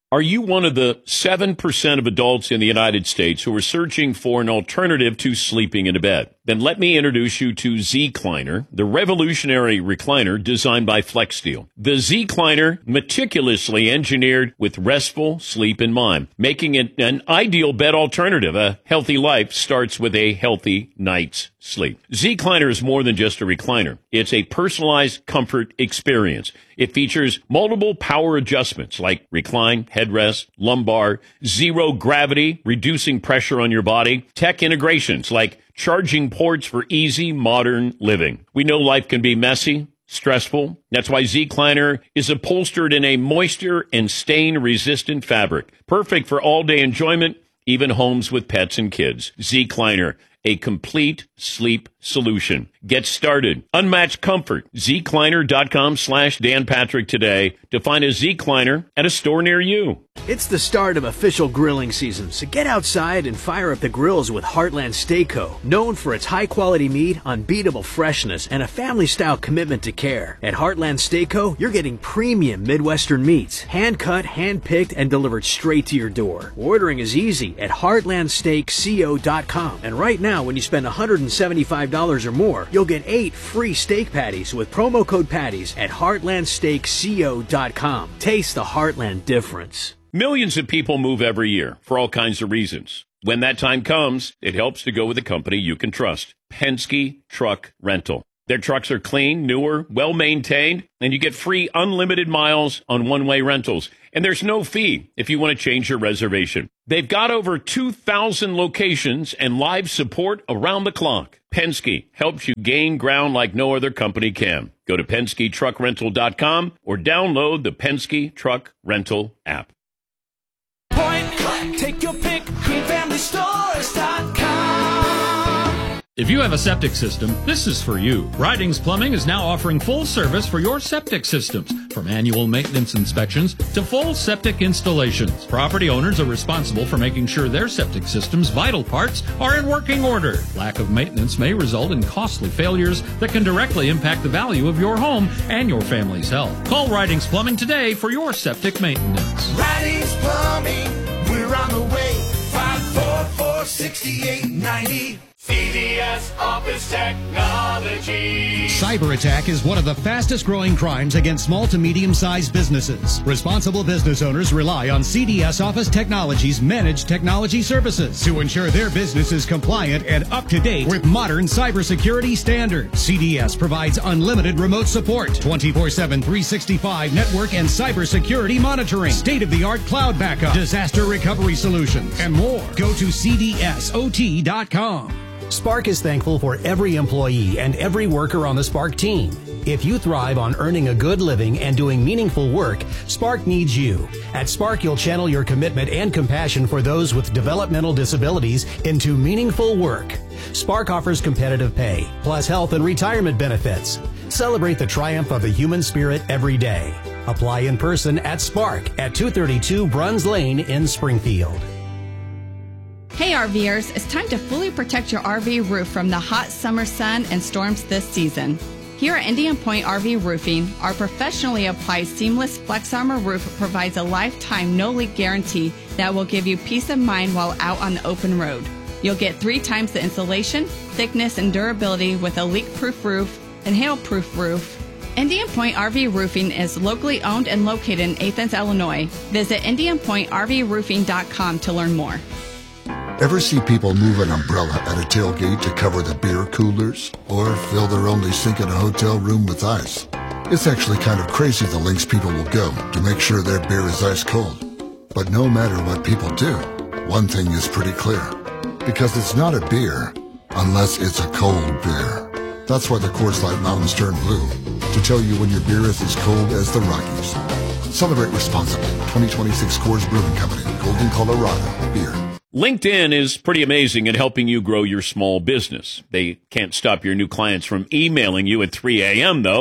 Are you one of the 7% of adults in the United States who are searching for an alternative to sleeping in a bed? Then let me introduce you to Zecliner, the revolutionary recliner designed by FlexSteel. The Zecliner, meticulously engineered with restful sleep in mind, making it an ideal bed alternative. A healthy life starts with a healthy night's sleep. Zecliner is more than just a recliner. It's a personalized comfort experience. It features multiple power adjustments like recline, headrest, lumbar, zero gravity, reducing pressure on your body, tech integrations like charging ports for easy modern living. We know life can be messy, stressful. That's why Zecliner is upholstered in a moisture and stain resistant fabric, perfect for all day enjoyment, even homes with pets and kids. Zecliner, a complete sleep solution. Get started. Unmatched comfort. Zecliner.com/Dan Patrick today to find a Zecliner at a store near you. It's the start of official grilling season, so get outside and fire up the grills with Heartland Steak Co., known for its high-quality meat, unbeatable freshness, and a family-style commitment to care. At Heartland Steak Co., you're getting premium Midwestern meats, hand-cut, hand-picked, and delivered straight to your door. Ordering is easy at heartlandsteakco.com. And right now, when you spend $175 or more, you'll get 8 free steak patties with promo code PATTIES at heartlandsteakco.com. Taste the Heartland difference. Millions of people move every year for all kinds of reasons. When that time comes, it helps to go with a company you can trust. Penske Truck Rental. Their trucks are clean, newer, well-maintained, and you get free unlimited miles on one-way rentals. And there's no fee if you want to change your reservation. They've got over 2,000 locations and live support around the clock. Penske helps you gain ground like no other company can. Go to PenskeTruckRental.com or download the Penske Truck Rental app. Point blank. Take your pick. GreenFamilyStores.com. If you have a septic system, this is for you. Ridings Plumbing is now offering full service for your septic systems, from annual maintenance inspections to full septic installations. Property owners are responsible for making sure their septic system's vital parts are in working order. Lack of maintenance may result in costly failures that can directly impact the value of your home and your family's health. Call Ridings Plumbing today for your septic maintenance. Ridings Plumbing, we're on the way. 544-6890. CDS Office Technology. Cyber attack is one of the fastest growing crimes against small to medium-sized businesses. Responsible business owners rely on CDS Office Technology's managed technology services to ensure their business is compliant and up to date with modern cybersecurity standards. CDS provides unlimited remote support, 24/7, 365 network and cybersecurity monitoring, state-of-the-art cloud backup, disaster recovery solutions, and more. Go to cdsot.com. Spark is thankful for every employee and every worker on the Spark team. If you thrive on earning a good living and doing meaningful work, Spark needs you. At Spark, you'll channel your commitment and compassion for those with developmental disabilities into meaningful work. Spark offers competitive pay, plus health and retirement benefits. Celebrate the triumph of the human spirit every day. Apply in person at Spark at 232 Bruns Lane in Springfield. Hey RVers, it's time to fully protect your RV roof from the hot summer sun and storms this season. Here at Indian Point RV Roofing, our professionally applied seamless Flex Armor roof provides a lifetime no-leak guarantee that will give you peace of mind while out on the open road. You'll get 3 times the insulation, thickness, and durability with a leak-proof roof and hail-proof roof. Indian Point RV Roofing is locally owned and located in Athens, Illinois. Visit IndianPointRVRoofing.com to learn more. Ever see people move an umbrella at a tailgate to cover the beer coolers? Or fill their only sink in a hotel room with ice? It's actually kind of crazy the lengths people will go to make sure their beer is ice cold. But no matter what people do, one thing is pretty clear. Because it's not a beer unless it's a cold beer. That's why the Coors Light Mountains turn blue, to tell you when your beer is as cold as the Rockies. Celebrate responsibly. 2026 Coors Brewing Company, Golden, Colorado. Beer. LinkedIn is pretty amazing at helping you grow your small business. They can't stop your new clients from emailing you at 3 a.m., though.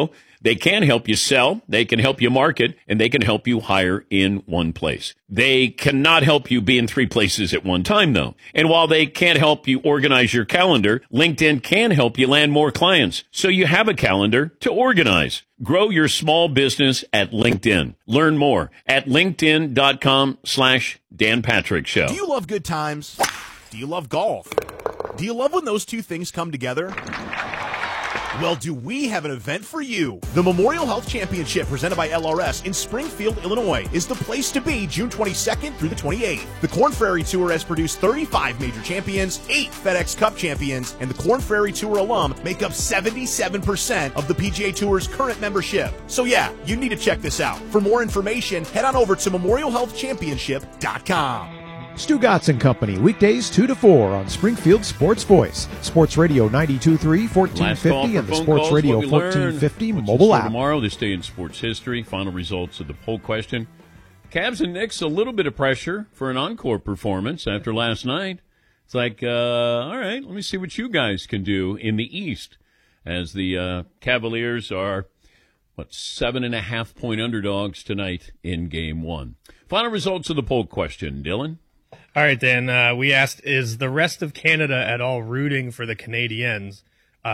They can help you sell, they can help you market, and they can help you hire in one place. They cannot help you be in 3 places at one time, though. And while they can't help you organize your calendar, LinkedIn can help you land more clients so you have a calendar to organize. Grow your small business at LinkedIn. Learn more at linkedin.com/Dan Patrick Show. Do you love good times? Do you love golf? Do you love when those two things come together? Well, do we have an event for you? The Memorial Health Championship, presented by LRS in Springfield, Illinois, is the place to be June 22nd through the 28th. The Korn Ferry Tour has produced 35 major champions, 8 FedEx Cup champions, and the Korn Ferry Tour alum make up 77% of the PGA Tour's current membership. So yeah, you need to check this out. For more information, head on over to memorialhealthchampionship.com. Stu Gatz and Company, weekdays 2 to 4 on Springfield Sports Voice, Sports Radio 92.3, 1450, and the Sports Radio 1450 mobile app. Tomorrow, this day in sports history, final results of the poll question. Cavs and Knicks, a little bit of pressure for an encore performance after last night. It's like, all right, let me see what you guys can do in the East, as the Cavaliers are, 7.5-point underdogs tonight in Game 1. Final results of the poll question, Dylan. All right, Dan, we asked, is the rest of Canada at all rooting for the Canadiens?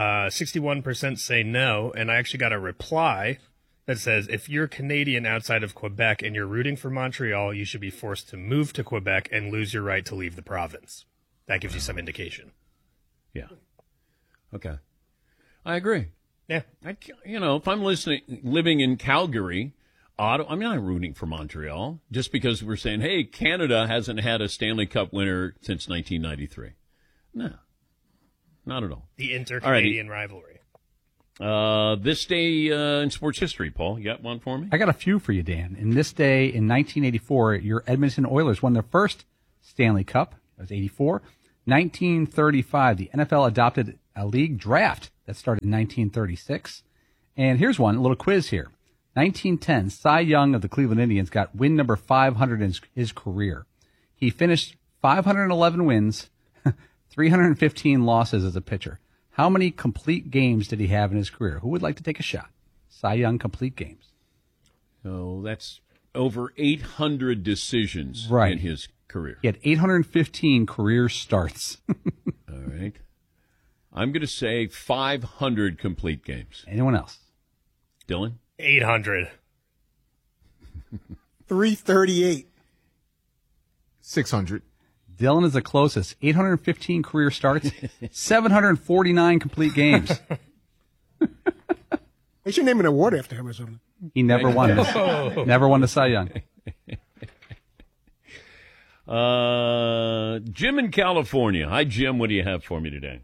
61% say no, and I actually got a reply that says, if you're Canadian outside of Quebec and you're rooting for Montreal, you should be forced to move to Quebec and lose your right to leave the province. That gives you some indication. Yeah. Okay. I agree. Yeah. If I'm living in Calgary, I'm not rooting for Montreal just because we're saying, hey, Canada hasn't had a Stanley Cup winner since 1993. No, not at all. The inter-Canadian rivalry. This day in sports history, Paul, you got one for me? I got a few for you, Dan. In this day in 1984, your Edmonton Oilers won their first Stanley Cup. That was 84. 1935, the NFL adopted a league draft that started in 1936. And here's one, a little quiz here. 1910, Cy Young of the Cleveland Indians got win number 500 in his career. He finished 511 wins, 315 losses as a pitcher. How many complete games did he have in his career? Who would like to take a shot? Cy Young complete games. Oh, that's over 800 decisions in his career. He had 815 career starts. All right. I'm going to say 500 complete games. Anyone else? Dylan? 800. 338. 600. Dylan is the closest. 815 career starts, 749 complete games. They should name an award after him or something. He never won this. Never won the Cy Young. Jim in California. Hi, Jim. What do you have for me today?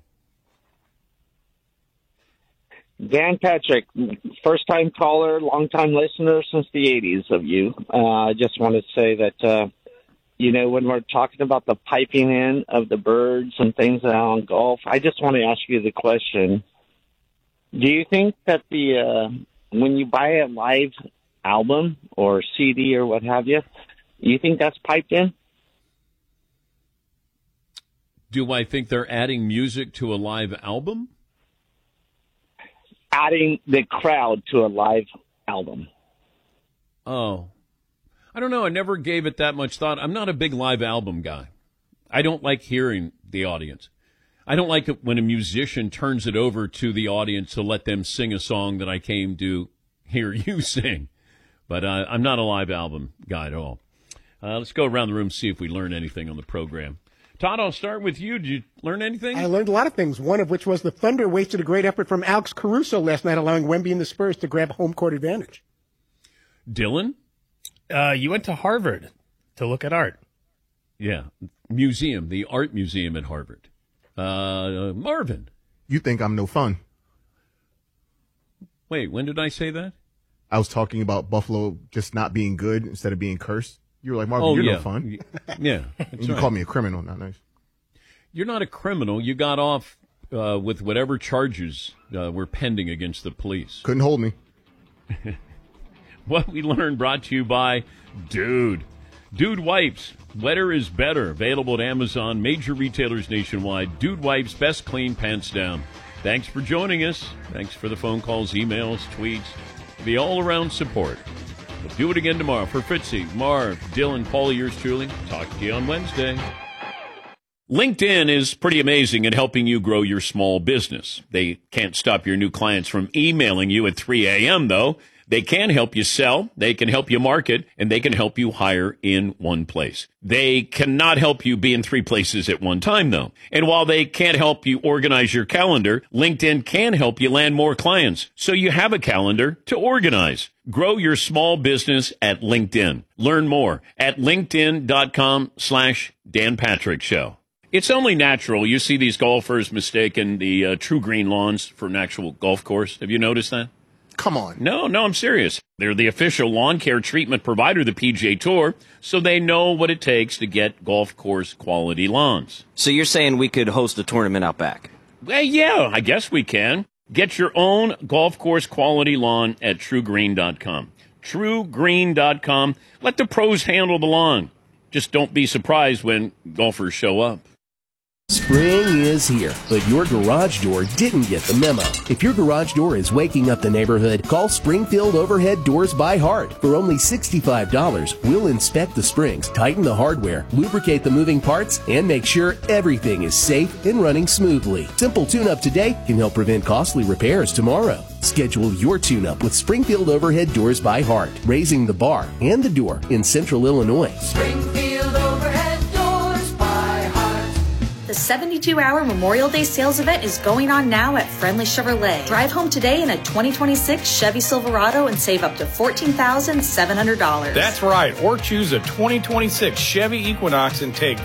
Dan Patrick, first-time caller, long-time listener since the 80s of you. I just want to say that, when we're talking about the piping in of the birds and things on golf, I just want to ask you the question. Do you think that when you buy a live album or CD or what have you, you think that's piped in? Do I think they're adding music to a live album? Adding the crowd to a live album. Oh, I don't know. I never gave it that much thought. I'm not a big live album guy. I don't like hearing the audience. I don't like it when a musician turns it over to the audience to let them sing a song that I came to hear you sing. But I'm not a live album guy at all. Let's go around the room and see if we learn anything on the program. Todd, I'll start with you. Did you learn anything? I learned a lot of things, one of which was the Thunder wasted a great effort from Alex Caruso last night, allowing Wemby and the Spurs to grab home court advantage. Dylan? You went to Harvard to look at art. Yeah, museum, the art museum at Harvard. Marvin? You think I'm no fun. Wait, when did I say that? I was talking about Buffalo just not being good instead of being cursed. You were like, Marvin, you're no fun. Yeah. You called me a criminal. Not nice. You're not a criminal. You got off with whatever charges were pending against the police. Couldn't hold me. What we learned brought to you by Dude. Dude Wipes. Wetter is better. Available at Amazon, major retailers nationwide. Dude Wipes, best clean pants down. Thanks for joining us. Thanks for the phone calls, emails, tweets. The all-around support. We'll do it again tomorrow. For Fritzy, Marv, Dylan, Paulie, yours truly. Talk to you on Wednesday. LinkedIn is pretty amazing at helping you grow your small business. They can't stop your new clients from emailing you at 3 a.m., though. They can help you sell, they can help you market, and they can help you hire in one place. They cannot help you be in 3 places at one time, though. And while they can't help you organize your calendar, LinkedIn can help you land more clients, so you have a calendar to organize. Grow your small business at LinkedIn. Learn more at linkedin.com/Dan Patrick Show. It's only natural you see these golfers mistaking the True Green lawns for an actual golf course. Have you noticed that? Come on. No, I'm serious. They're the official lawn care treatment provider of the PGA Tour, so they know what it takes to get golf course quality lawns. So you're saying we could host a tournament out back? Well, yeah, I guess we can. Get your own golf course quality lawn at TrueGreen.com. TrueGreen.com. Let the pros handle the lawn. Just don't be surprised when golfers show up. Spring is here, but your garage door didn't get the memo. If your garage door is waking up the neighborhood, call Springfield Overhead Doors by Hart. For only $65, we'll inspect the springs, tighten the hardware, lubricate the moving parts, and make sure everything is safe and running smoothly. Simple tune-up today can help prevent costly repairs tomorrow. Schedule your tune-up with Springfield Overhead Doors by Hart, raising the bar and the door in Central Illinois. Springfield Overhead Doors by Hart. The 72-hour Memorial Day sales event is going on now at Friendly Chevrolet. Drive home today in a 2026 Chevy Silverado and save up to $14,700. That's right. Or choose a 2026 Chevy Equinox and take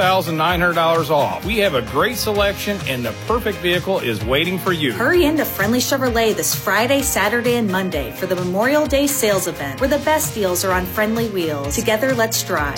$4,900 off. We have a great selection and the perfect vehicle is waiting for you. Hurry into Friendly Chevrolet this Friday, Saturday, and Monday for the Memorial Day sales event, where the best deals are on friendly wheels. Together, let's drive.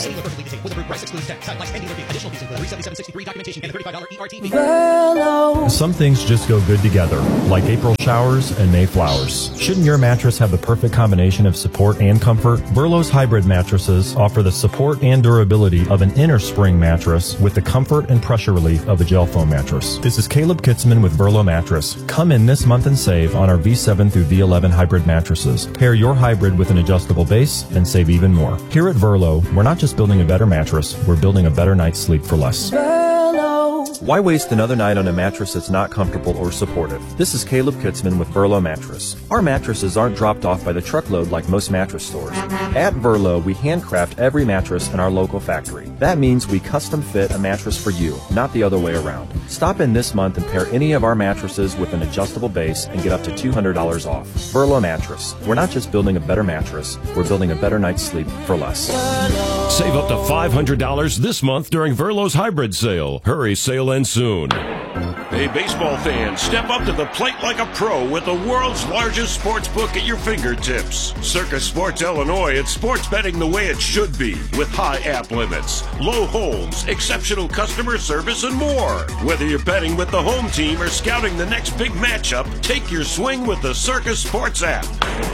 Some things just go good together, like April showers and May flowers. Shouldn't your mattress have the perfect combination of support and comfort? Burlow's hybrid mattresses offer the support and durability of an inner spring mattress with the comfort and pressure relief of a gel foam mattress. This is Caleb Kitzman with Burlow Mattress. Come in this month and save on our V7 through V11 hybrid mattresses. Pair your hybrid with an adjustable base and save even more. Here at Burlow, we're not just building a better mattress, we're building a better night's sleep for less. Why waste another night on a mattress that's not comfortable or supportive? This is Caleb Kitzman with Burlow Mattress. Our mattresses aren't dropped off by the truckload like most mattress stores. At Burlow, we handcraft every mattress in our local factory. That means we custom fit a mattress for you, not the other way around. Stop in this month and pair any of our mattresses with an adjustable base and get up to $200 off. Burlow Mattress. We're not just building a better mattress, we're building a better night's sleep for less. Save up to $500 this month during Verlo's hybrid sale. Hurry, sale ends soon. Hey, baseball fans, step up to the plate like a pro with the world's largest sports book at your fingertips. Circus Sports Illinois, it's sports betting the way it should be, with high app limits, low holds, exceptional customer service, and more. Whether you're betting with the home team or scouting the next big matchup, take your swing with the Circus Sports app.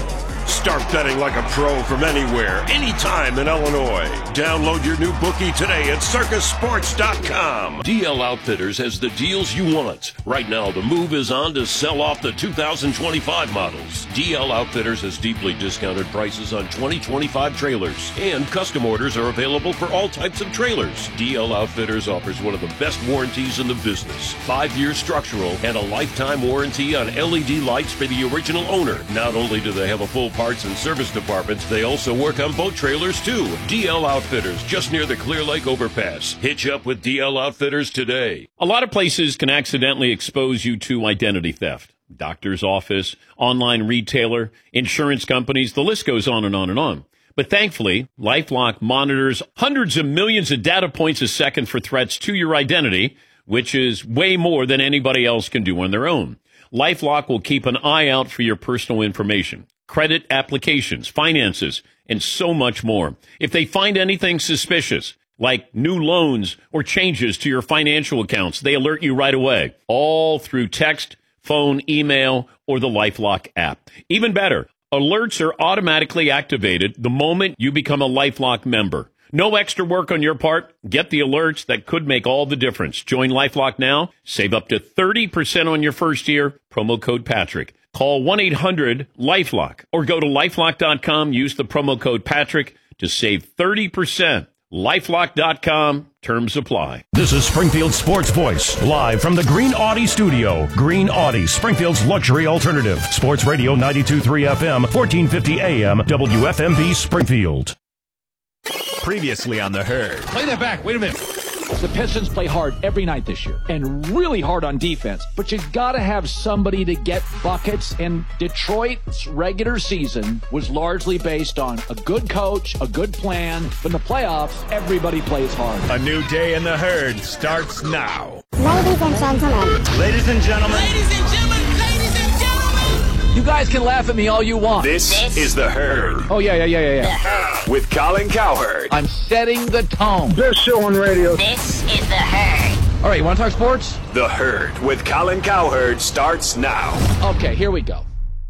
Start betting like a pro from anywhere, anytime in Illinois. Download your new bookie today at circusports.com. DL Outfitters has the deals you want. Right now, the move is on to sell off the 2025 models. DL Outfitters has deeply discounted prices on 2025 trailers, and custom orders are available for all types of trailers. DL Outfitters offers one of the best warranties in the business. 5-year structural and a lifetime warranty on LED lights for the original owner. Not only do they have a full parts and service departments, they also work on boat trailers too. DL Outfitters, just near the Clear Lake overpass. Hitch up with DL Outfitters today. A lot of places can accidentally expose you to identity theft. Doctor's office, online retailer, insurance companies, the list goes on and on and on. But thankfully, LifeLock monitors hundreds of millions of data points a second for threats to your identity, which is way more than anybody else can do on their own. LifeLock will keep an eye out for your personal information, credit applications, finances, and so much more. If they find anything suspicious, like new loans or changes to your financial accounts, they alert you right away, all through text, phone, email, or the LifeLock app. Even better, alerts are automatically activated the moment you become a LifeLock member. No extra work on your part. Get the alerts that could make all the difference. Join LifeLock now. Save up to 30% on your first year. Promo code Patrick. Call 1-800-LifeLock or go to LifeLock.com. Use the promo code Patrick to save 30%. LifeLock.com. Terms apply. This is Springfield Sports Voice, live from the Green Audi studio. Green Audi, Springfield's luxury alternative. Sports Radio 92.3 FM, 1450 AM, WFMB Springfield. Previously on The Herd. Play that back. Wait a minute. The Pistons play hard every night this year and really hard on defense, but you got to have somebody to get buckets, and Detroit's regular season was largely based on a good coach, a good plan. But in the playoffs, everybody plays hard. A new day in The Herd starts now. Ladies and gentlemen. Ladies and gentlemen. Ladies and gentlemen. Ladies and gentlemen. You guys can laugh at me all you want. This is The Herd. Oh, yeah. With Colin Cowherd. I'm setting the tone. Best show on radio. This is The Herd. All right, you want to talk sports? The Herd with Colin Cowherd starts now. Okay, here we go.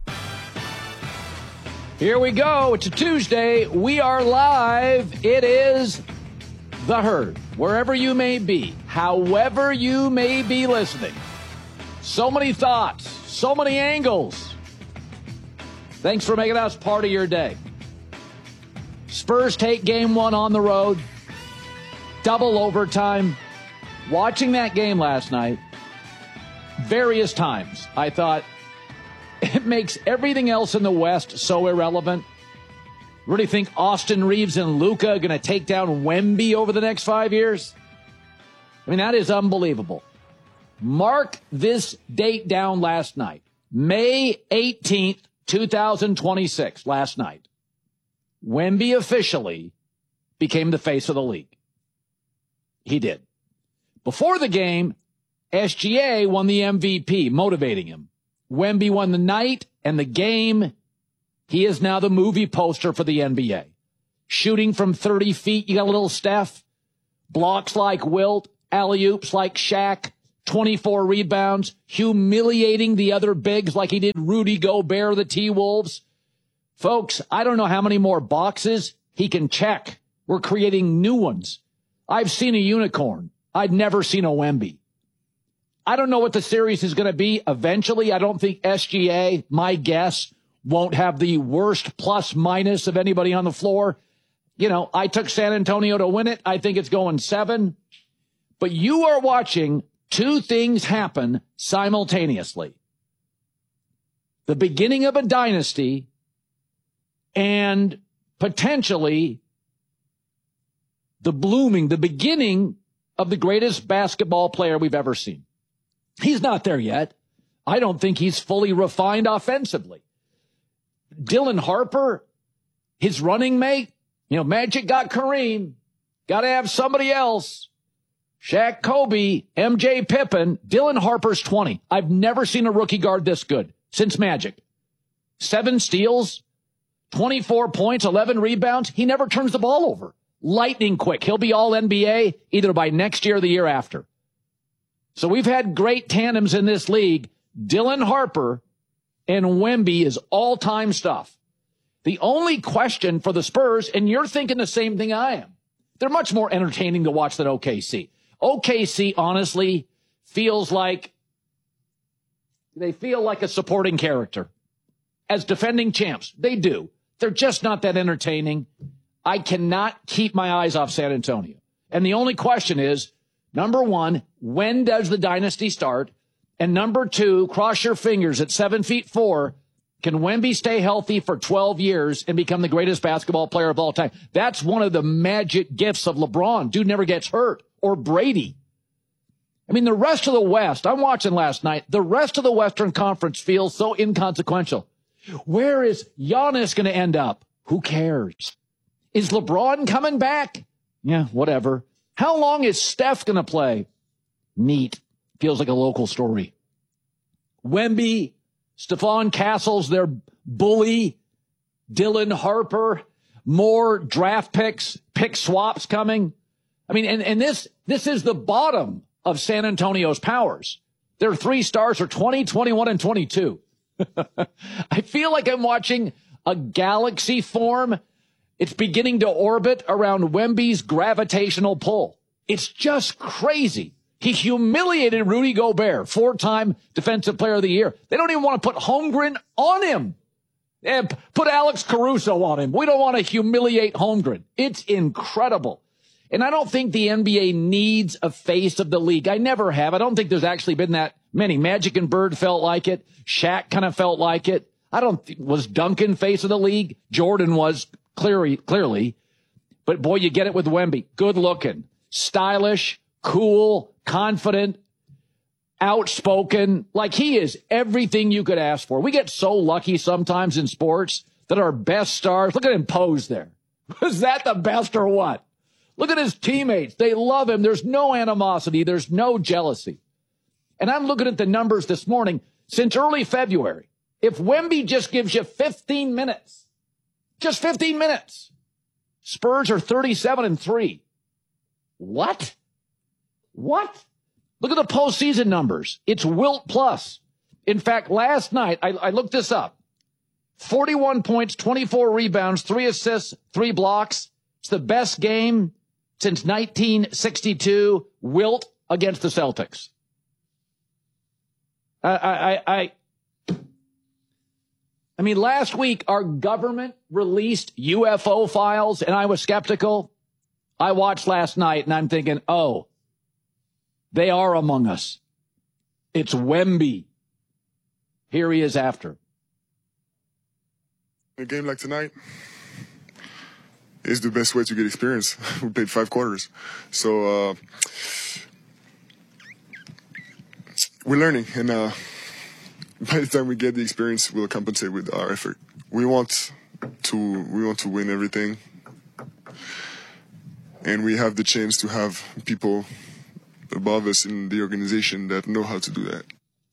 Here we go. It's a Tuesday. We are live. It is The Herd. Wherever you may be, however you may be listening. So many thoughts, so many angles. Thanks for making us part of your day. Spurs take game one on the road. Double overtime. Watching that game last night, various times, I thought, it makes everything else in the West so irrelevant. Really think Austin Reeves and Luka are going to take down Wemby over the next 5 years? I mean, that is unbelievable. Mark this date down last night. May 18th, 2026, last night. Wemby officially became the face of the league. He did. Before the game, SGA won the MVP, motivating him. Wemby won the night and the game. He is now the movie poster for the NBA. Shooting from 30 feet, you got a little Steph. Blocks like Wilt, alley-oops like Shaq, 24 rebounds, humiliating the other bigs like he did Rudy Gobert of the T-Wolves. Folks, I don't know how many more boxes he can check. We're creating new ones. I've seen a unicorn. I'd never seen a Wemby. I don't know what the series is going to be. Eventually, I don't think SGA, my guess, won't have the worst plus minus of anybody on the floor. You know, I took San Antonio to win it. I think it's going 7. But you are watching two things happen simultaneously. The beginning of a dynasty and potentially the beginning of the greatest basketball player we've ever seen. He's not there yet. I don't think he's fully refined offensively. Dylan Harper, his running mate, Magic got Kareem. Got to have somebody else. Shaq, Kobe, MJ, Pippen. Dylan Harper's 20. I've never seen a rookie guard this good since Magic. 7 steals, 24 points, 11 rebounds. He never turns the ball over. Lightning quick. He'll be all NBA either by next year or the year after. So we've had great tandems in this league. Dylan Harper and Wemby is all-time stuff. The only question for the Spurs, and you're thinking the same thing I am, they're much more entertaining to watch than OKC. OKC, honestly, feels like a supporting character. As defending champs, they do. They're just not that entertaining. I cannot keep my eyes off San Antonio. And the only question is, number 1, when does the dynasty start? And number 2, cross your fingers at 7'4", can Wemby stay healthy for 12 years and become the greatest basketball player of all time? That's one of the magic gifts of LeBron. Dude never gets hurt. Or Brady. I mean, the rest of the West, I'm watching last night, the rest of the Western Conference feels so inconsequential. Where is Giannis going to end up? Who cares? Is LeBron coming back? Yeah, whatever. How long is Steph going to play? Neat. Feels like a local story. Wemby, Stephon Castles, their bully, Dylan Harper, more draft picks, pick swaps coming. I mean, and this is the bottom of San Antonio's powers. Their 3 stars are 20, 21, and 22. I feel like I'm watching a galaxy form. It's beginning to orbit around Wemby's gravitational pull. It's just crazy. He humiliated Rudy Gobert, 4-time Defensive Player of the Year. They don't even want to put Holmgren on him. Put Alex Caruso on him. We don't want to humiliate Holmgren. It's incredible. And I don't think the NBA needs a face of the league. I never have. I don't think there's actually been that many. Magic and Bird felt like it. Shaq kind of felt like it. Was Duncan face of the league? Jordan was clearly. But boy, you get it with Wemby. Good looking, stylish, cool, confident, outspoken. Like, he is everything you could ask for. We get so lucky sometimes in sports that our best stars, look at him pose there. Was that the best or what? Look at his teammates. They love him. There's no animosity. There's no jealousy. And I'm looking at the numbers this morning since early February. If Wemby just gives you 15 minutes, just 15 minutes, Spurs are 37-3. What? Look at the postseason numbers. It's Wilt plus. In fact, last night, I looked this up. 41 points, 24 rebounds, 3 assists, 3 blocks. It's the best game since 1962, Wilt against the Celtics. I mean, last week, our government released UFO files, and I was skeptical. I watched last night, and I'm thinking, oh, they are among us. It's Wemby. Here he is after. A game like tonight is the best way to get experience. We played 5 quarters. So we're learning, and by the time we get the experience, we'll compensate with our effort. We want to win everything, and we have the chance to have people above us in the organization that know how to do that.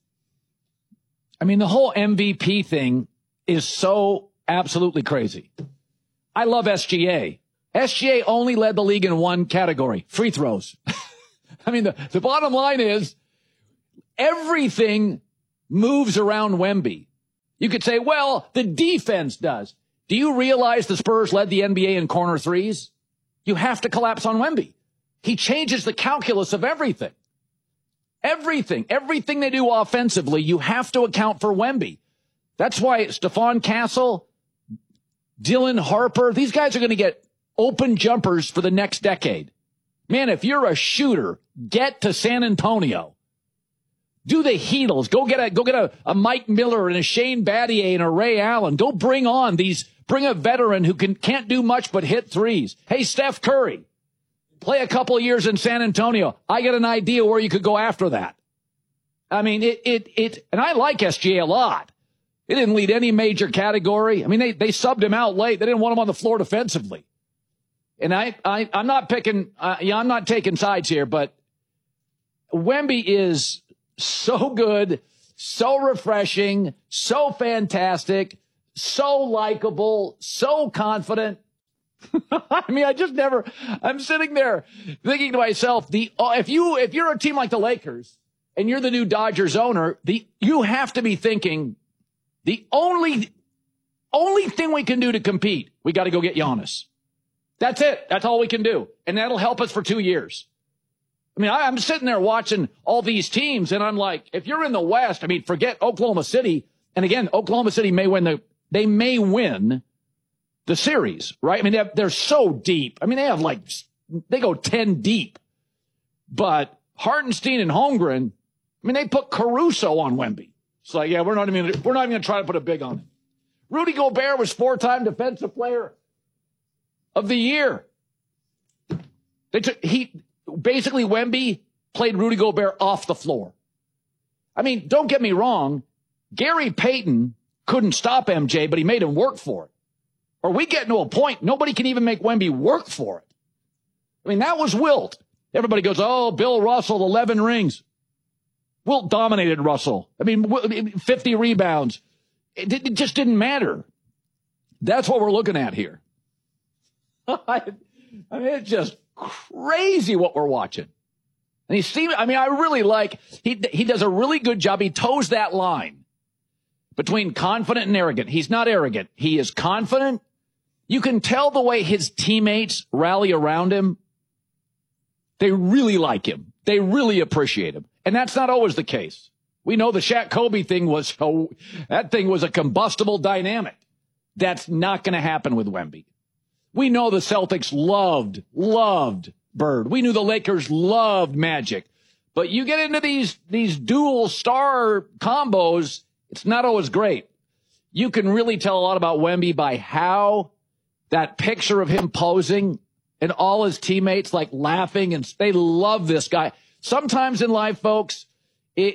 I mean, the whole MVP thing is so absolutely crazy. I love SGA. SGA only led the league in one category, free throws. I mean, the bottom line is everything moves around Wemby. You could say, well, the defense does. Do you realize the Spurs led the NBA in corner threes? You have to collapse on Wemby. He changes the calculus of everything. Everything they do offensively, you have to account for Wemby. That's why Stephon Castle, Dylan Harper, these guys are going to get open jumpers for the next decade. Man, if you're a shooter, get to San Antonio. Do the Heatles. Go get a Mike Miller and a Shane Battier and a Ray Allen. Go bring a veteran who can't do much but hit threes. Hey, Steph Curry, play a couple of years in San Antonio. I get an idea where you could go after that. I mean, and I like SGA a lot. He didn't lead any major category. I mean, they subbed him out late. They didn't want him on the floor defensively. And I'm not picking, I'm not taking sides here, but Wemby is so good, so refreshing, so fantastic, so likable, so confident. I mean, I'm sitting there thinking to myself, if you're a team like the Lakers and you're the new Dodgers owner, you have to be thinking the only thing we can do to compete, we got to go get Giannis. That's it. That's all we can do. And that'll help us for 2 years. I mean, I'm sitting there watching all these teams, and I'm like, if you're in the West, I mean, forget Oklahoma City. And again, Oklahoma City may win the series, right? I mean, they're so deep. I mean, they go 10 deep. But Hartenstein and Holmgren, I mean, they put Caruso on Wemby. It's like, yeah, we're not even going to try to put a big on him. Rudy Gobert was 4-time Defensive Player of the Year. Basically, Wemby played Rudy Gobert off the floor. I mean, don't get me wrong. Gary Payton couldn't stop MJ, but he made him work for it. Or we get to a point, nobody can even make Wemby work for it. I mean, that was Wilt. Everybody goes, oh, Bill Russell, 11 rings. Wilt dominated Russell. I mean, 50 rebounds. It just didn't matter. That's what we're looking at here. I mean, it's just crazy what we're watching. And I really like, he does a really good job. He toes that line between confident and arrogant. He's not arrogant. He is confident. You can tell the way his teammates rally around him. They really like him. They really appreciate him. And that's not always the case. We know the Shaq Kobe thing was a combustible dynamic. That's not going to happen with Wemby. We know the Celtics loved Bird. We knew the Lakers loved Magic. But you get into these dual star combos, it's not always great. You can really tell a lot about Wemby by how that picture of him posing and all his teammates like laughing, and they love this guy. Sometimes in life, folks, look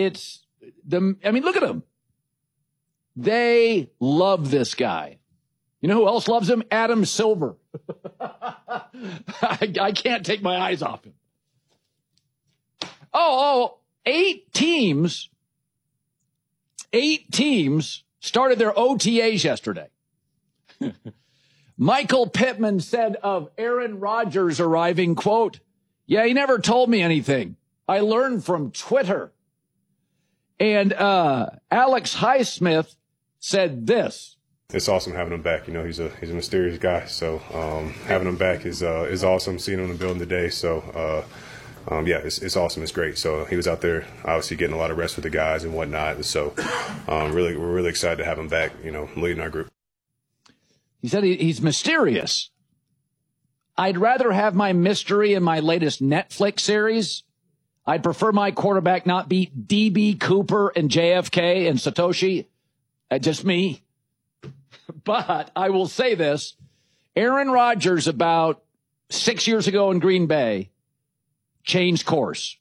at him. They love this guy. You know who else loves him? Adam Silver. I can't take my eyes off him. Eight teams started their OTAs yesterday. Michael Pittman said of Aaron Rodgers arriving, quote, "Yeah, he never told me anything. I learned from Twitter." And Alex Highsmith said this. It's awesome having him back. You know, he's a mysterious guy. So having him back is awesome. Seeing him in the building today. So it's awesome. It's great. So he was out there obviously getting a lot of rest with the guys and whatnot. So we're really excited to have him back, you know, leading our group. He said he's mysterious. I'd rather have my mystery in my latest Netflix series. I'd prefer my quarterback not be D.B. Cooper and JFK and Satoshi. Just me. But I will say this. Aaron Rodgers, about 6 years ago in Green Bay, changed course.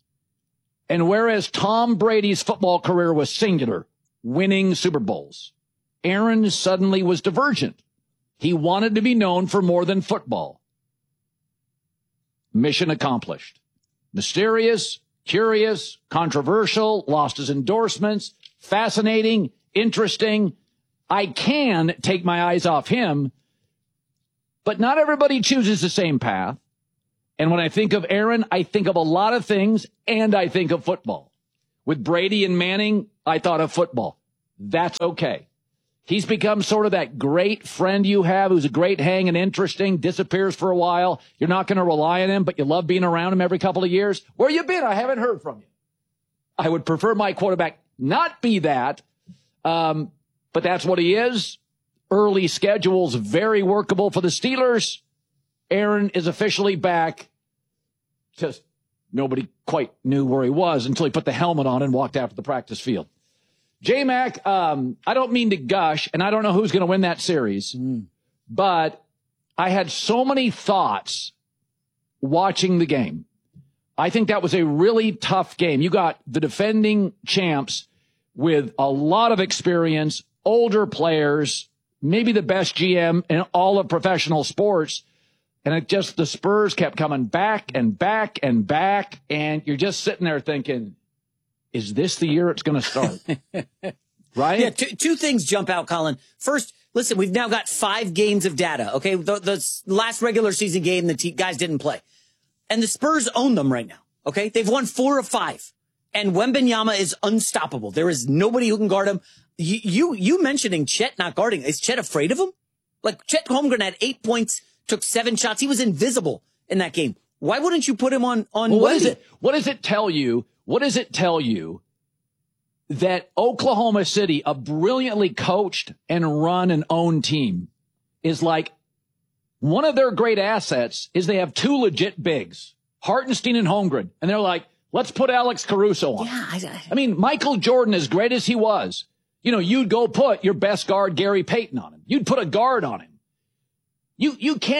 And whereas Tom Brady's football career was singular, winning Super Bowls, Aaron suddenly was divergent. He wanted to be known for more than football. Mission accomplished. Mysterious, curious, controversial, lost his endorsements, fascinating, interesting. I can take my eyes off him, but not everybody chooses the same path. And when I think of Aaron, I think of a lot of things, and I think of football. With Brady and Manning, I thought of football. That's okay. He's become sort of that great friend you have who's a great hang and interesting, disappears for a while. You're not going to rely on him, but you love being around him every couple of years. Where you been? I haven't heard from you. I would prefer my quarterback not be that, but that's what he is. Early schedule's very workable for the Steelers. Aaron is officially back. Just nobody quite knew where he was until he put the helmet on and walked out to the practice field. J-Mac, I don't mean to gush, and I don't know who's going to win that series, but I had so many thoughts watching the game. I think that was a really tough game. You got the defending champs with a lot of experience, older players, maybe the best GM in all of professional sports. And it just, the Spurs kept coming back and back and back. And you're just sitting there thinking, is this the year it's going to start? Right? Yeah, two things jump out, Colin. First, listen, we've now got 5 games of data, okay? The last regular season game, the guys didn't play. And the Spurs own them right now, okay? They've won 4 of 5. And Wembanyama is unstoppable. There is nobody who can guard him. You mentioning Chet not guarding. Is Chet afraid of him? Like, Chet Holmgren had 8 points, took 7 shots. He was invisible in that game. Why wouldn't you put him on well, what does it tell you? What does it tell you that Oklahoma City, a brilliantly coached and run and owned team, is like, one of their great assets is they have 2 legit bigs, Hartenstein and Holmgren. And they're like, let's put Alex Caruso on. Yeah, I mean, Michael Jordan, as great as he was, you know, you'd go put your best guard, Gary Payton, on him. You'd put a guard on him. You can't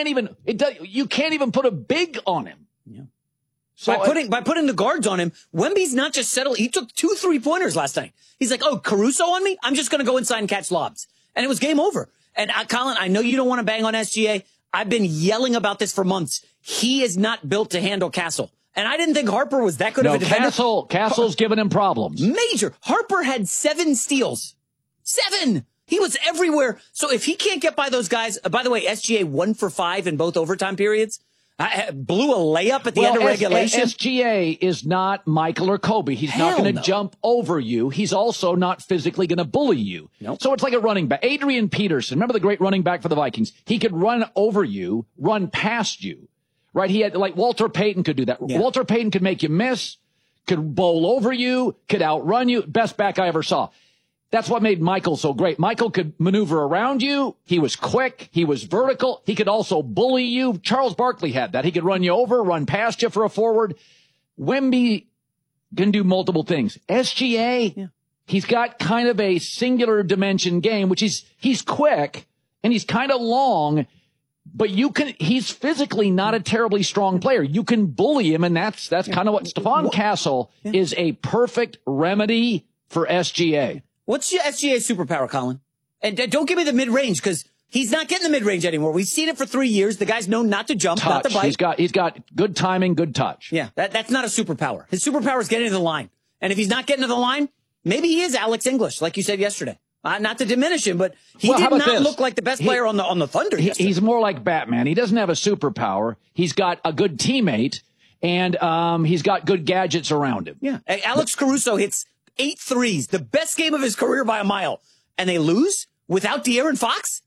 even put a big on him. Yeah. So by putting the guards on him, Wemby's not just settled. He took 2 3-pointers last night. He's like, oh, Caruso on me? I'm just going to go inside and catch lobs. And it was game over. And Colin, I know you don't want to bang on SGA. I've been yelling about this for months. He is not built to handle Castle. And I didn't think Harper was that good of a defender. Castle's giving him problems. Major. Harper had 7 steals. 7! He was everywhere. So if he can't get by those guys, by the way, SGA 1 for 5 in both overtime periods. Blew a layup at the end of regulation. SGA is not Michael or Kobe. He's not going to jump over you. He's also not physically going to bully you. Nope. So it's like a running back. Adrian Peterson, remember the great running back for the Vikings? He could run over you, run past you. right? He had, like, Walter Payton could do that. Yeah. Walter Payton could make you miss, could bowl over you, could outrun you. Best back I ever saw. That's what made Michael so great. Michael could maneuver around you. He was quick. He was vertical. He could also bully you. Charles Barkley had that. He could run you over, run past you for a forward. Wemby can do multiple things. SGA, he's got kind of a singular dimension game, which he's quick and he's kind of long, but he's physically not a terribly strong player. You can bully him, and that's kind of what Stephon Castle is a perfect remedy for SGA. What's your SGA superpower, Colin? And don't give me the mid-range, because he's not getting the mid-range anymore. We've seen it for 3 years. The guy's known not to jump, Touch. not to bite. He's got good timing, good touch. Yeah, that's not a superpower. His superpower is getting to the line. And if he's not getting to the line, maybe he is Alex English, like you said yesterday. Not to diminish him, but he did not look like the best player on the Thunder yesterday. He's more like Batman. He doesn't have a superpower. He's got a good teammate, and he's got good gadgets around him. Yeah, Alex Caruso hits 8 threes, the best game of his career by a mile, and they lose without De'Aaron Fox?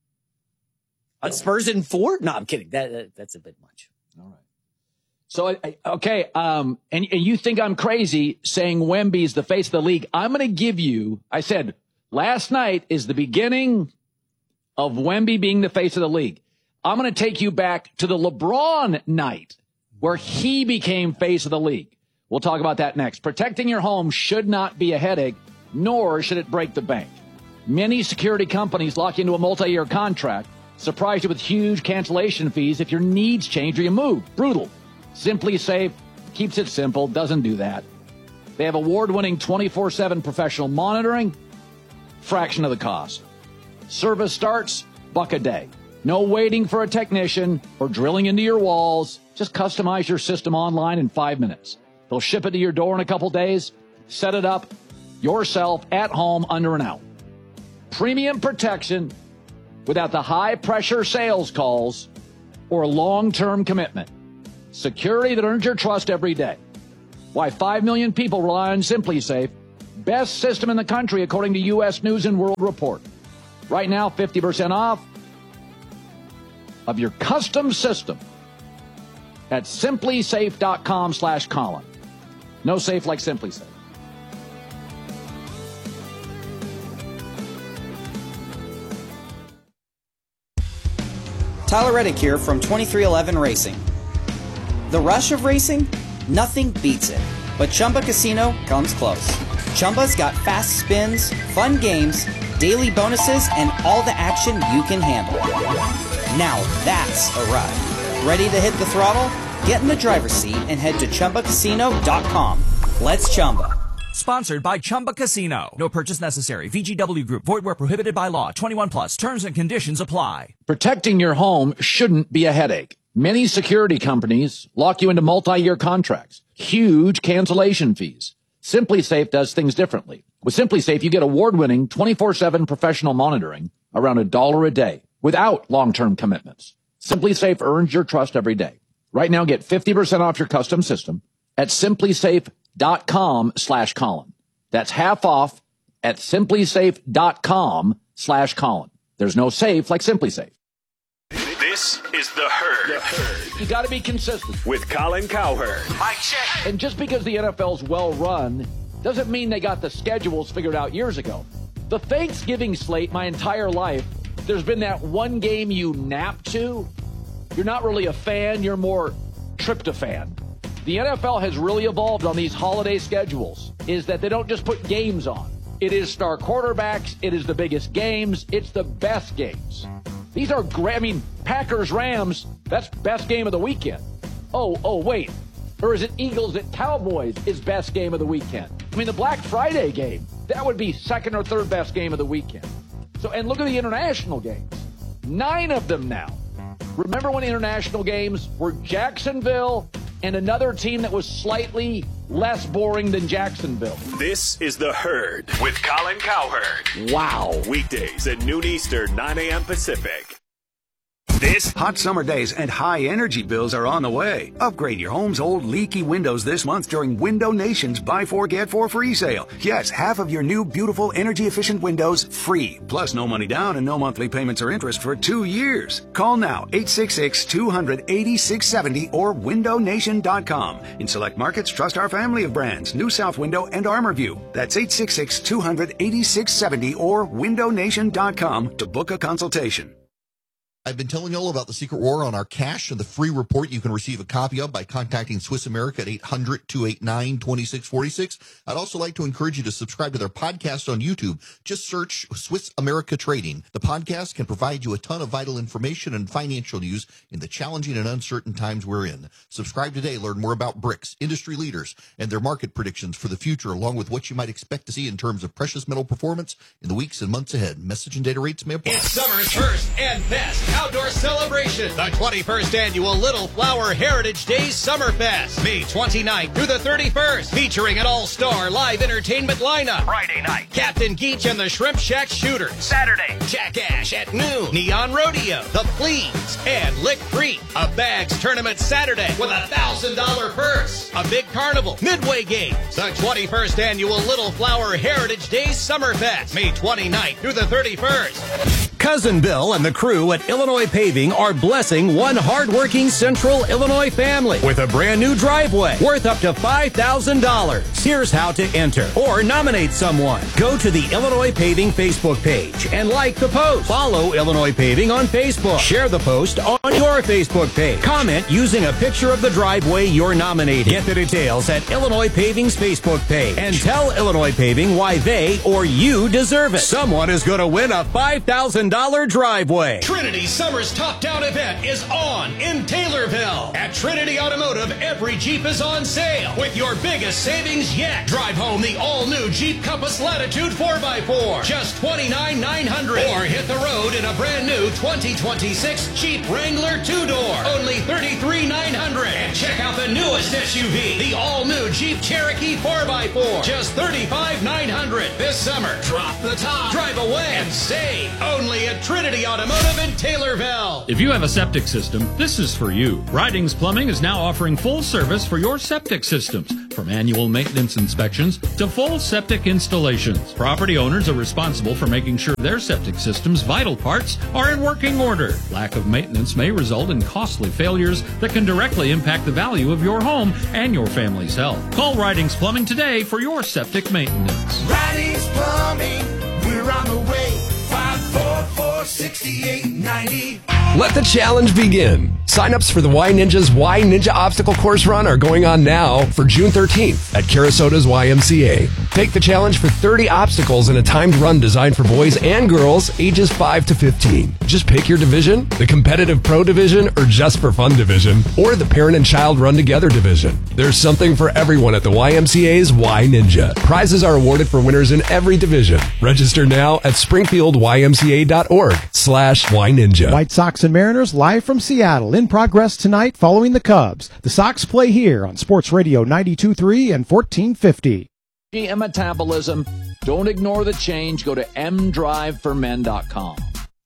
Spurs in 4? No, I'm kidding. That's a bit much. All right. So, okay, and you think I'm crazy saying Wemby's the face of the league. I'm going to give you, I said, last night is the beginning of Wemby being the face of the league. I'm going to take you back to the LeBron night where he became face of the league. We'll talk about that next. Protecting your home should not be a headache, nor should it break the bank. Many security companies lock you into a multi-year contract, surprise you with huge cancellation fees if your needs change or you move. Brutal. Simply Safe keeps it simple, doesn't do that. They have award-winning 24/7 professional monitoring, fraction of the cost. Service starts, $1 a day. No waiting for a technician or drilling into your walls. Just customize your system online in 5 minutes. They'll ship it to your door in a couple days. Set it up yourself at home under an hour. Premium protection without the high-pressure sales calls or long-term commitment. Security that earns your trust every day. Why 5 million people rely on Simply Safe. Best system in the country, according to U.S. News and World Report. Right now, 50% off of your custom system at simplysafe.com/Colin. No safe like Simply Safe. Tyler Reddick here from 2311 Racing. The rush of racing? Nothing beats it. But Chumba Casino comes close. Chumba's got fast spins, fun games, daily bonuses, and all the action you can handle. Now that's a ride. Ready to hit the throttle? Get in the driver's seat and head to ChumbaCasino.com. Let's Chumba. Sponsored by Chumba Casino. No purchase necessary. VGW Group. Void where prohibited by law. 21 plus. Terms and conditions apply. Protecting your home shouldn't be a headache. Many security companies lock you into multi-year contracts. Huge cancellation fees. Simply Safe does things differently. With Simply Safe, you get award-winning 24/7 professional monitoring around $1 a day without long-term commitments. Simply Safe earns your trust every day. Right now, get 50% off your custom system at simplysafe.com/Colin. That's half off at simplysafe.com/Colin. There's no safe like Simply Safe. This is The Herd. You got to be consistent. With Colin Cowherd. Mic check. And just because the NFL's well run doesn't mean they got the schedules figured out years ago. The Thanksgiving slate, my entire life, there's been that one game you nap to. You're not really a fan, you're more tryptophan. The NFL has really evolved on these holiday schedules, is that they don't just put games on. It is star quarterbacks, it is the biggest games, it's the best games. These are great. I mean, Packers-Rams, that's best game of the weekend. Oh, wait. Or is it Eagles at Cowboys is best game of the weekend? I mean, the Black Friday game, that would be second or third best game of the weekend. So, and look at the international games. 9 of them now. Remember when international games were Jacksonville and another team that was slightly less boring than Jacksonville? This is The Herd with Colin Cowherd. Wow. Weekdays at noon Eastern, 9 a.m. Pacific. Hot summer days and high energy bills are on the way. Upgrade your home's old leaky windows this month during Window Nation's Buy 4 Get 4 free sale. Yes, half of your new beautiful energy efficient windows free. Plus no money down and no monthly payments or interest for 2 years. Call now 866-200-8670 or windownation.com. In select markets, trust our family of brands, New South Window and ArmorView. That's 866-200-8670 or windownation.com to book a consultation. I've been telling you all about the Secret War on our cash and the free report you can receive a copy of by contacting Swiss America at 800-289-2646. I'd also like to encourage you to subscribe to their podcast on YouTube. Just search Swiss America Trading. The podcast can provide you a ton of vital information and financial news in the challenging and uncertain times we're in. Subscribe today. Learn more about BRICS, industry leaders, and their market predictions for the future, along with what you might expect to see in terms of precious metal performance in the weeks and months ahead. Message and data rates may apply. It's summer's first and best outdoor celebration, the 21st annual Little Flower Heritage Days Summerfest, May 29th through the 31st, featuring an all-star live entertainment lineup. Friday night, Captain Geach and the Shrimp Shack Shooters. Saturday, Jack Ash at noon, Neon Rodeo, The Pleas, and Lick Creek. A bags tournament Saturday with a $1,000 purse. A big carnival, Midway Games. The 21st annual Little Flower Heritage Days Summerfest, May 29th through the 31st. Cousin Bill and the crew at Illinois Paving are blessing one hardworking Central Illinois family with a brand new driveway worth up to $5,000. Here's how to enter or nominate someone. Go to the Illinois Paving Facebook page and like the post. Follow Illinois Paving on Facebook. Share the post on your Facebook page. Comment using a picture of the driveway you're nominating. Get the details at Illinois Paving's Facebook page and tell Illinois Paving why they or you deserve it. Someone is going to win a $5,000 driveway. Trinity Summer's Top Down event is on in Taylorville. At Trinity Automotive, every Jeep is on sale with your biggest savings yet. Drive home the all-new Jeep Compass Latitude 4x4, just $29,900. Or hit the road in a brand new 2026 Jeep Wrangler 2-door, only $33,900. And check out the newest SUV, the all-new Jeep Cherokee 4x4, just $35,900. This summer, drop the top, drive away, and save only at Trinity Automotive in Taylorville. If you have a septic system, this is for you. Ridings Plumbing is now offering full service for your septic systems, from annual maintenance inspections to full septic installations. Property owners are responsible for making sure their septic system's vital parts are in working order. Lack of maintenance may result in costly failures that can directly impact the value of your home and your family's health. Call Ridings Plumbing today for your septic maintenance. Ridings Plumbing, we're on the way. 544-6890. Let the challenge begin. Sign-ups for the Y Ninja's Y Ninja Obstacle Course Run are going on now for June 13th at Carasota's YMCA. Take the challenge for 30 obstacles in a timed run designed for boys and girls ages 5 to 15. Just pick your division, the competitive pro division or just for fun division, or the parent and child run together division. There's something for everyone at the YMCA's Y Ninja. Prizes are awarded for winners in every division. Register now at springfieldymca.org/Y Ninja. White Sox and Mariners live from Seattle. In progress tonight following the Cubs. The Sox play here on Sports Radio 92.3 and 1450. And metabolism. Don't ignore the change. Go to mdriveformen.com.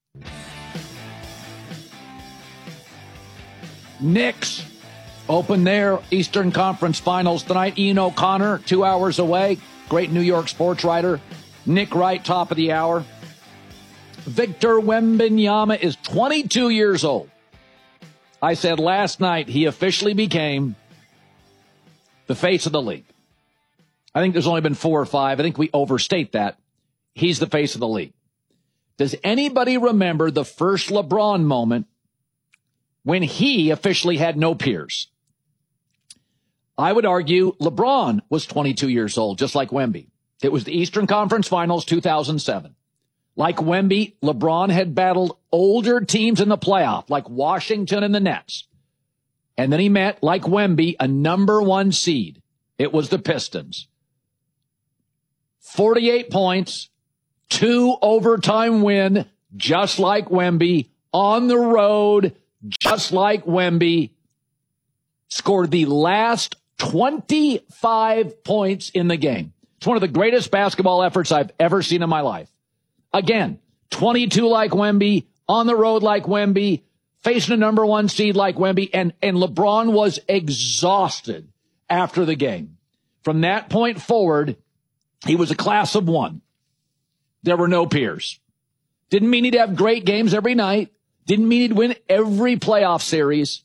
Knicks open their Eastern Conference Finals tonight. Ian O'Connor, 2 hours away. Great New York sports writer. Nick Wright, top of the hour. Victor Wembanyama is 22 years old. I said last night he officially became the face of the league. I think there's only been 4 or 5. I think we overstate that. He's the face of the league. Does anybody remember the first LeBron moment when he officially had no peers? I would argue LeBron was 22 years old, just like Wemby. It was the Eastern Conference Finals 2007. Like Wemby, LeBron had battled older teams in the playoff, like Washington and the Nets. And then he met, like Wemby, a number 1 seed. It was the Pistons. 48 points, 2 overtime win, just like Wemby, on the road, just like Wemby. Scored the last 25 points in the game. It's one of the greatest basketball efforts I've ever seen in my life. Again, 22 like Wemby, on the road like Wemby, facing a number 1 seed like Wemby, and LeBron was exhausted after the game. From that point forward, he was a class of one. There were no peers. Didn't mean he'd have great games every night. Didn't mean he'd win every playoff series.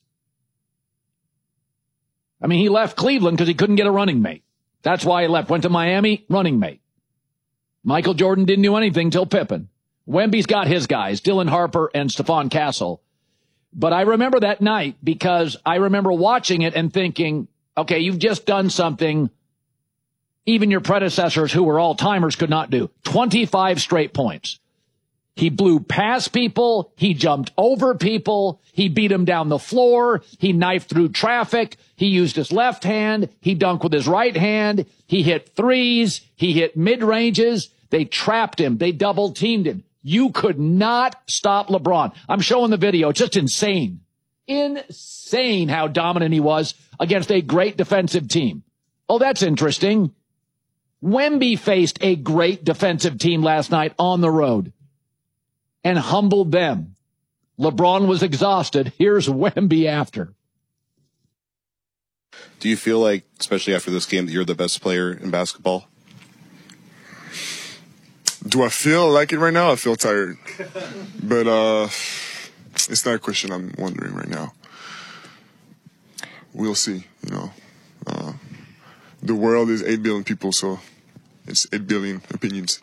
I mean, he left Cleveland because he couldn't get a running mate. That's why he left. Went to Miami, running mate. Michael Jordan didn't do anything till Pippen. Wemby's got his guys, Dylan Harper and Stephon Castle. But I remember that night because I remember watching it and thinking, okay, you've just done something even your predecessors, who were all-timers, could not do. 25 straight points. He blew past people. He jumped over people. He beat them down the floor. He knifed through traffic. He used his left hand. He dunked with his right hand. He hit threes. He hit mid-ranges. They trapped him. They double-teamed him. You could not stop LeBron. I'm showing the video. It's just insane. Insane how dominant he was against a great defensive team. Oh, that's interesting. Wemby faced a great defensive team last night on the road and humbled them. LeBron was exhausted. Here's Wemby after. Do you feel like, especially after this game, that you're the best player in basketball? Do I feel like it right now? I feel tired. But it's not a question I'm wondering right now. We'll see, you know. The world is 8 billion people, so it's 8 billion opinions.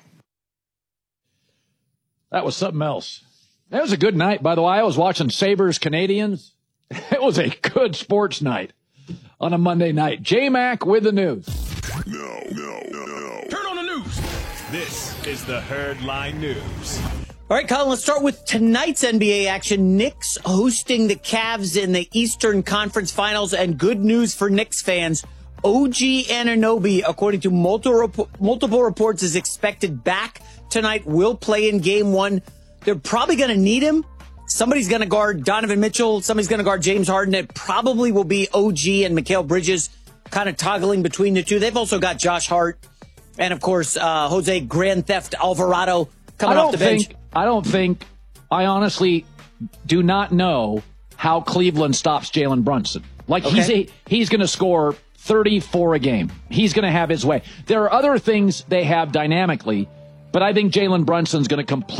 That was something else. That was a good night, by the way. I was watching Sabres Canadians. It was a good sports night on a Monday night. J-Mac with the news. No. Turn on the news. This is the Herd Line News. All right, Colin, let's start with tonight's NBA action. Knicks hosting the Cavs in the Eastern Conference Finals, and good news for Knicks fans. OG Anunoby, according to multiple reports, is expected back tonight, will play in Game 1. They're probably going to need him. Somebody's going to guard Donovan Mitchell. Somebody's going to guard James Harden. It probably will be OG and Mikal Bridges kind of toggling between the two. They've also got Josh Hart and, of course, Jose Grand Theft Alvarado coming off the bench. I honestly do not know how Cleveland stops Jalen Brunson. Like, okay. He's going to score 34 a game. He's going to have his way. There are other things they have dynamically, but I think Jalen Brunson's going to completely